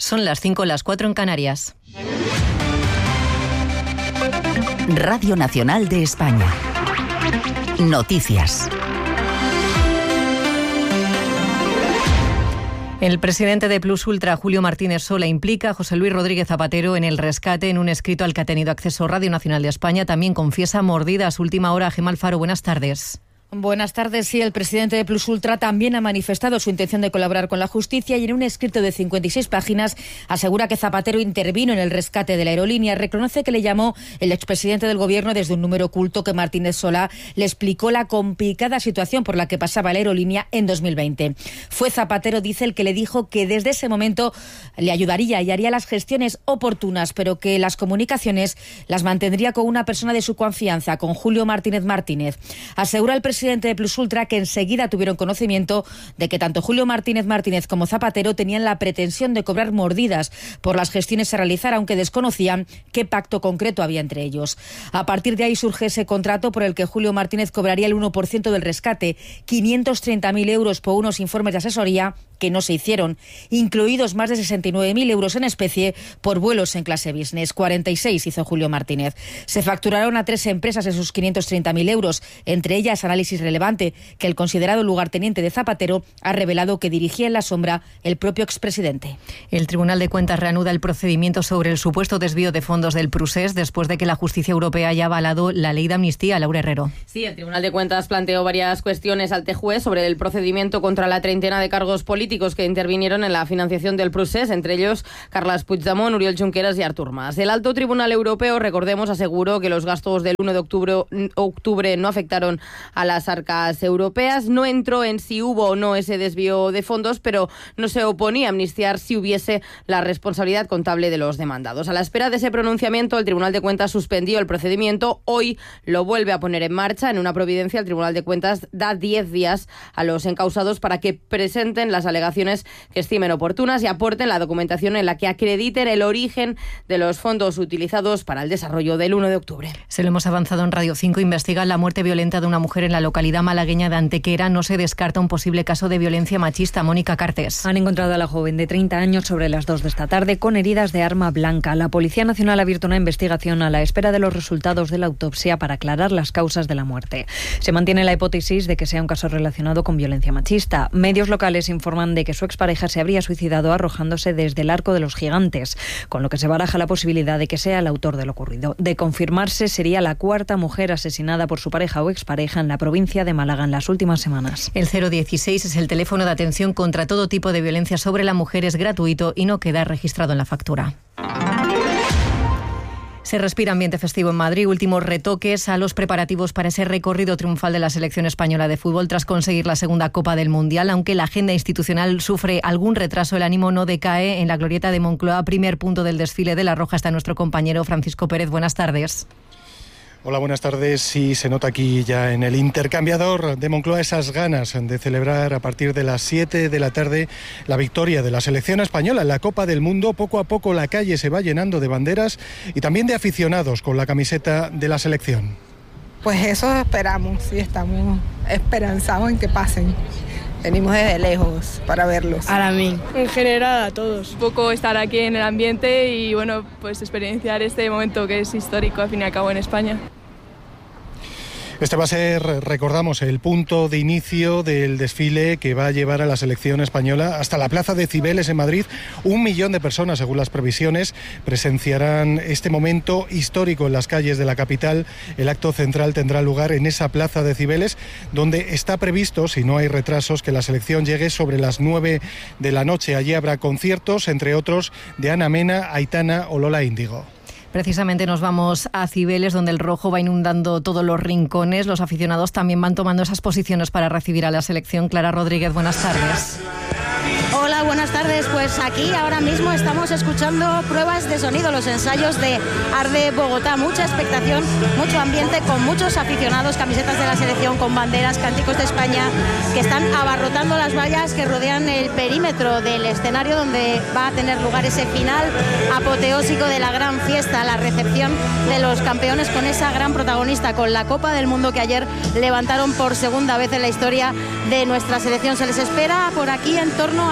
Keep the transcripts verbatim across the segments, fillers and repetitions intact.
Son las cinco, las cuatro en Canarias. Radio Nacional de España. Noticias. El presidente de Plus Ultra, Julio Martínez Sola, implica a José Luis Rodríguez Zapatero en el rescate. En un escrito al que ha tenido acceso Radio Nacional de España, también confiesa mordidas. Última hora, Gemma Alfaro, buenas tardes. Buenas tardes. Sí, el presidente de Plus Ultra también ha manifestado su intención de colaborar con la justicia y en un escrito de cincuenta y seis páginas asegura que Zapatero intervino en el rescate de la aerolínea. Reconoce que le llamó el expresidente del gobierno desde un número oculto, que Martínez Sola le explicó la complicada situación por la que pasaba la aerolínea en dos mil veinte. Fue Zapatero, dice, el que le dijo que desde ese momento le ayudaría y haría las gestiones oportunas, pero que las comunicaciones las mantendría con una persona de su confianza, con Julio Martínez Martínez. Asegura el presidente presidente de Plus Ultra que enseguida tuvieron conocimiento de que tanto Julio Martínez Martínez como Zapatero tenían la pretensión de cobrar mordidas por las gestiones a realizar, aunque desconocían qué pacto concreto había entre ellos. A partir de ahí surge ese contrato por el que Julio Martínez cobraría el uno por ciento del rescate, quinientos treinta mil euros por unos informes de asesoría que no se hicieron, incluidos más de sesenta y nueve mil euros en especie por vuelos en clase business. cuarenta y seis hizo Julio Martínez. Se facturaron a tres empresas esos quinientos treinta mil euros, entre ellas Análisis Relevante, que el considerado lugarteniente de Zapatero ha revelado que dirigía en la sombra el propio expresidente. El Tribunal de Cuentas reanuda el procedimiento sobre el supuesto desvío de fondos del Prusés después de que la justicia europea haya avalado la ley de amnistía. Laura Herrero. Sí, el Tribunal de Cuentas planteó varias cuestiones al T J U E sobre el procedimiento contra la treintena de cargos políticos que intervinieron en la financiación del Prusés, entre ellos Carles Puigdemont, Oriol Junqueras y Artur Mas. El Alto Tribunal Europeo, recordemos, aseguró que los gastos del uno de octubre, octubre no afectaron a las arcas europeas. No entró en si hubo o no ese desvío de fondos, pero no se oponía a amnistiar si hubiese la responsabilidad contable de los demandados. A la espera de ese pronunciamiento, el Tribunal de Cuentas suspendió el procedimiento. Hoy lo vuelve a poner en marcha. En una providencia, el Tribunal de Cuentas da diez días a los encausados para que presenten las alegaciones que estimen oportunas y aporten la documentación en la que acrediten el origen de los fondos utilizados para el desarrollo del uno de octubre. Se lo hemos avanzado en Radio cinco. Investigan la muerte violenta de una mujer en la localidad malagueña de Antequera. No se descarta un posible caso de violencia machista. Mónica Cartes. Han encontrado a la joven de treinta años sobre las dos de esta tarde con heridas de arma blanca. La Policía Nacional ha abierto una investigación a la espera de los resultados de la autopsia para aclarar las causas de la muerte. Se mantiene la hipótesis de que sea un caso relacionado con violencia machista. Medios locales informan de que su expareja se habría suicidado arrojándose desde el Arco de los Gigantes, con lo que se baraja la posibilidad de que sea el autor de lo ocurrido. De confirmarse, sería la cuarta mujer asesinada por su pareja o expareja en la provincia de Málaga en las últimas semanas. El cero dieciséis es el teléfono de atención contra todo tipo de violencia sobre la mujer. Es gratuito y no queda registrado en la factura. Se respira ambiente festivo en Madrid. Últimos retoques a los preparativos para ese recorrido triunfal de la selección española de fútbol tras conseguir la segunda Copa del Mundial. Aunque la agenda institucional sufre algún retraso, el ánimo no decae en la glorieta de Moncloa. Primer punto del desfile de la Roja está nuestro compañero Francisco Pérez. Buenas tardes. Hola, buenas tardes. Sí, se nota aquí ya en el intercambiador de Moncloa esas ganas de celebrar a partir de las siete de la tarde la victoria de la selección española en la Copa del Mundo. Poco a poco la calle se va llenando de banderas y también de aficionados con la camiseta de la selección. Pues eso esperamos, sí, estamos esperanzados en que pasen. Venimos desde lejos para verlos. A mí. En general a todos. Un poco estar aquí en el ambiente y bueno, pues experienciar este momento que es histórico al fin y al cabo en España. Este va a ser, recordamos, el punto de inicio del desfile que va a llevar a la selección española hasta la Plaza de Cibeles en Madrid. Un millón de personas, según las previsiones, presenciarán este momento histórico en las calles de la capital. El acto central tendrá lugar en esa Plaza de Cibeles, donde está previsto, si no hay retrasos, que la selección llegue sobre las nueve de la noche. Allí habrá conciertos, entre otros, de Ana Mena, Aitana o Lola Índigo. Precisamente nos vamos a Cibeles, donde el rojo va inundando todos los rincones. Los aficionados también van tomando esas posiciones para recibir a la selección. Clara Rodríguez, buenas tardes. Hola, buenas tardes. Pues aquí ahora mismo estamos escuchando pruebas de sonido, los ensayos de Arde Bogotá. Mucha expectación, mucho ambiente, con muchos aficionados, camisetas de la selección, con banderas, cánticos de España, que están abarrotando las vallas que rodean el perímetro del escenario donde va a tener lugar ese final apoteósico de la gran fiesta, la recepción de los campeones con esa gran protagonista, con la Copa del Mundo que ayer levantaron por segunda vez en la historia de nuestra selección. Se les espera por aquí en torno a las nueve de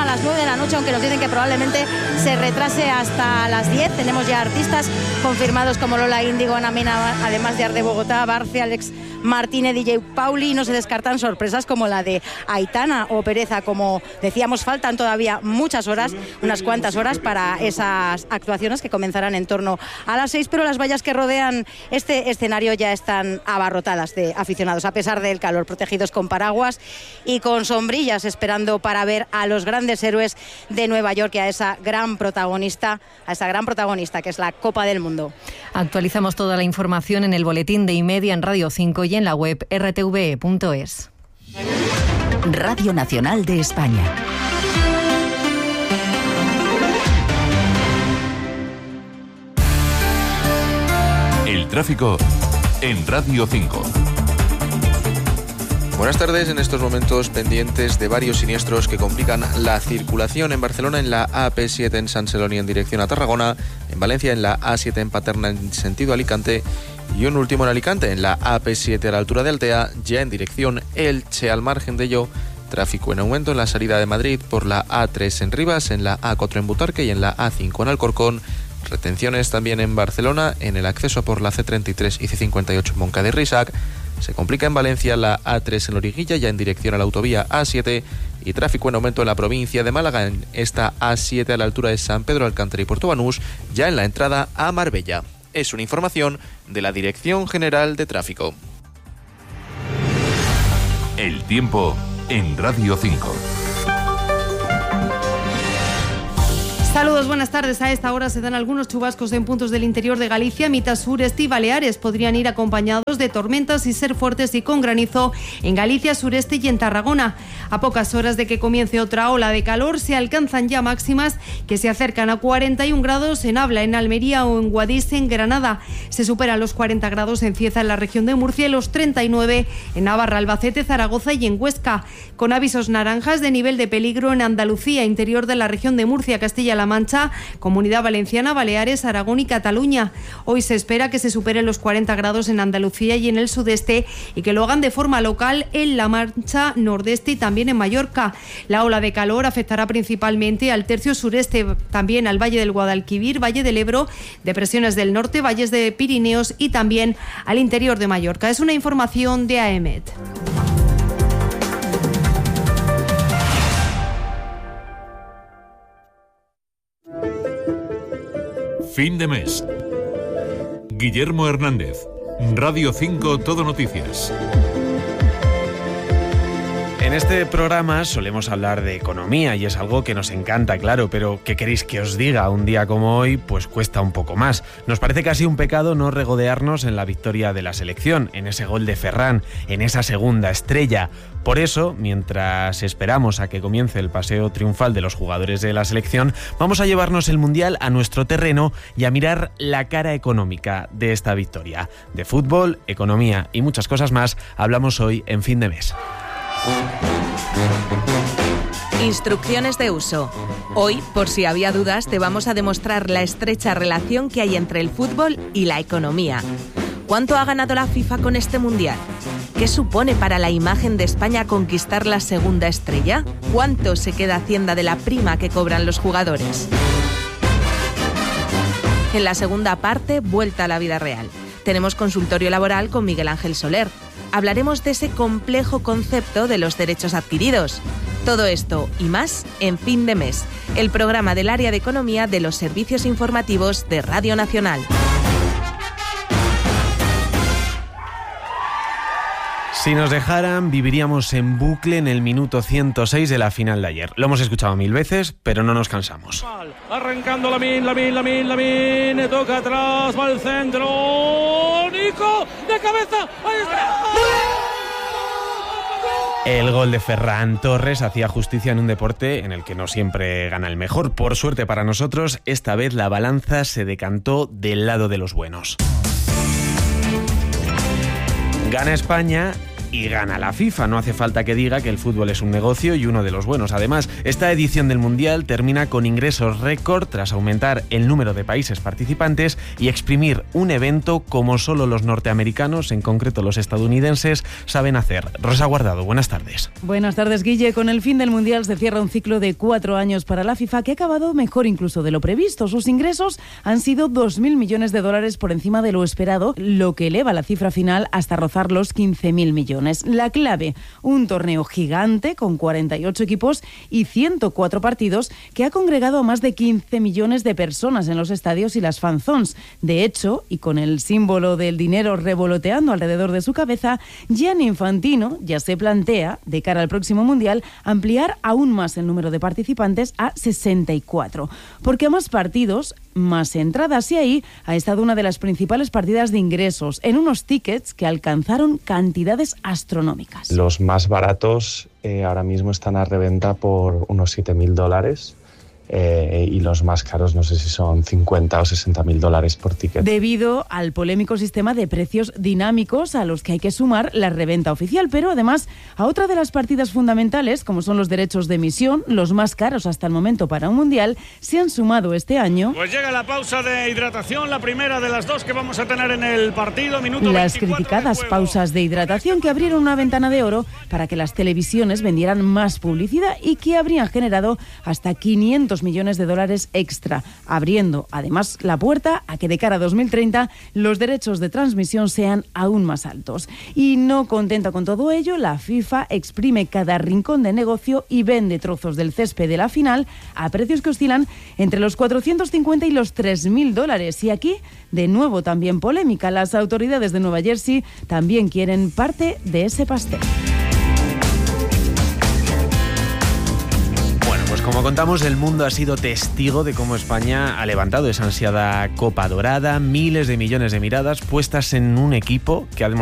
la noche, aunque nos dicen que probablemente se retrase hasta las diez. Tenemos ya artistas confirmados como Lola Índigo, Ana Mena, además de Arde Bogotá, Barce, Alex Martínez, D J Pauli. No se descartan sorpresas como la de Aitana o Pereza. Como decíamos, faltan todavía muchas horas, unas cuantas horas para esas actuaciones que comenzarán en torno a las seis, pero las vallas que rodean este escenario ya están abarrotadas de aficionados, a pesar del calor, protegidos con paraguas y con sombrillas, esperando para ver a los grandes héroes de Nueva York y a esa gran protagonista, a esa gran protagonista que es la Copa del Mundo. Actualizamos toda la información en el boletín de Imedia en Radio cinco y en la web erre te ve punto es. Radio Nacional de España. El tráfico en Radio cinco. Buenas tardes. En estos momentos pendientes de varios siniestros que complican la circulación en Barcelona, en la A P siete en Sant Celoni en dirección a Tarragona, en Valencia en la A siete en Paterna en sentido Alicante y un último en Alicante en la A P siete a la altura de Altea, ya en dirección Elche. Al margen de ello, tráfico en aumento en la salida de Madrid por la A tres en Rivas, en la A cuatro en Butarque y en la A cinco en Alcorcón. Retenciones también en Barcelona en el acceso por la C treinta y tres y C cincuenta y ocho en Moncada y Risac. Se complica en Valencia la A tres en Loriguilla, ya en dirección a la autovía A siete, y tráfico en aumento en la provincia de Málaga en esta A siete a la altura de San Pedro Alcántara y Puerto Banús, ya en la entrada a Marbella. Es una información de la Dirección General de Tráfico. El tiempo en Radio cinco. Saludos, buenas tardes. A esta hora se dan algunos chubascos en puntos del interior de Galicia, mitad sureste y Baleares. Podrían ir acompañados de tormentas y ser fuertes y con granizo en Galicia, sureste y en Tarragona. A pocas horas de que comience otra ola de calor, se alcanzan ya máximas que se acercan a cuarenta y un grados en Abla, en Almería o en Guadix, en Granada. Se superan los cuarenta grados en Cieza, en la región de Murcia, y los treinta y nueve en Navarra, Albacete, Zaragoza y en Huesca. Con avisos naranjas de nivel de peligro en Andalucía, interior de la región de Murcia, Castilla-La Mancha, Comunidad Valenciana, Baleares, Aragón y Cataluña. Hoy se espera que se superen los cuarenta grados en Andalucía y en el sudeste, y que lo hagan de forma local en La Mancha, nordeste y también en Mallorca. La ola de calor afectará principalmente al tercio sureste, también al Valle del Guadalquivir, Valle del Ebro, depresiones del norte, valles de Pirineos y también al interior de Mallorca. Es una información de A E M E T. Fin de mes. Guillermo Hernández, Radio cinco Todo Noticias. En este programa solemos hablar de economía y es algo que nos encanta, claro, pero ¿qué queréis que os diga? Un día como hoy, pues cuesta un poco más. Nos parece casi un pecado no regodearnos en la victoria de la selección, en ese gol de Ferran, en esa segunda estrella. Por eso, mientras esperamos a que comience el paseo triunfal de los jugadores de la selección, vamos a llevarnos el Mundial a nuestro terreno y a mirar la cara económica de esta victoria. De fútbol, economía y muchas cosas más hablamos hoy en Fin de Mes. Instrucciones de uso. Hoy, por si había dudas, te vamos a demostrar la estrecha relación que hay entre el fútbol y la economía. ¿Cuánto ha ganado la FIFA con este Mundial? ¿Qué supone para la imagen de España conquistar la segunda estrella? ¿Cuánto se queda Hacienda de la prima que cobran los jugadores? En la segunda parte, vuelta a la vida real. Tenemos consultorio laboral con Miguel Ángel Soler. Hablaremos de ese complejo concepto de los derechos adquiridos. Todo esto y más en Fin de Mes, el programa del área de economía de los servicios informativos de Radio Nacional. Si nos dejaran, viviríamos en bucle en el minuto ciento seis de la final de ayer. Lo hemos escuchado mil veces, pero no nos cansamos. Arrancando Lamine, Lamine, Lamine, Lamine, toca atrás, va al centro, Nico, de cabeza, ahí está. El gol de Ferran Torres hacía justicia en un deporte en el que no siempre gana el mejor. Por suerte para nosotros, esta vez la balanza se decantó del lado de los buenos. Gana España y gana la FIFA. No hace falta que diga que el fútbol es un negocio y uno de los buenos. Además, esta edición del Mundial termina con ingresos récord tras aumentar el número de países participantes y exprimir un evento como solo los norteamericanos, en concreto los estadounidenses, saben hacer. Rosa Guardado, buenas tardes. Buenas tardes, Guille. Con el fin del Mundial se cierra un ciclo de cuatro años para la FIFA que ha acabado mejor incluso de lo previsto. Sus ingresos han sido dos mil millones de dólares por encima de lo esperado, lo que eleva la cifra final hasta rozar los quince mil millones. La clave, un torneo gigante con cuarenta y ocho equipos y ciento cuatro partidos que ha congregado a más de quince millones de personas en los estadios y las fanzones. De hecho, y con el símbolo del dinero revoloteando alrededor de su cabeza, Gianni Infantino ya se plantea, de cara al próximo Mundial, ampliar aún más el número de participantes a sesenta y cuatro. Porque a más partidos, más entradas, y ahí ha estado una de las principales partidas de ingresos, en unos tickets que alcanzaron cantidades astronómicas. Los más baratos eh, ahora mismo están a reventa por unos siete mil dólares. Eh, y los más caros no sé si son cincuenta o sesenta mil dólares por ticket. Debido al polémico sistema de precios dinámicos a los que hay que sumar la reventa oficial, pero además a otra de las partidas fundamentales, como son los derechos de emisión, los más caros hasta el momento para un mundial, se han sumado este año. Pues llega la pausa de hidratación, la primera de las dos que vamos a tener en el partido. Minuto las criticadas pausas de hidratación que abrieron una ventana de oro para que las televisiones vendieran más publicidad y que habrían generado hasta quinientos millones de dólares extra, abriendo además la puerta a que de cara a dos mil treinta los derechos de transmisión sean aún más altos. Y no contenta con todo ello, la FIFA exprime cada rincón de negocio y vende trozos del césped de la final a precios que oscilan entre los cuatrocientos cincuenta y los tres mil dólares. Y aquí, de nuevo, también polémica. Las autoridades de Nueva Jersey también quieren parte de ese pastel. Como contamos, el mundo ha sido testigo de cómo España ha levantado esa ansiada Copa Dorada, miles de millones de miradas puestas en un equipo que ha demostrado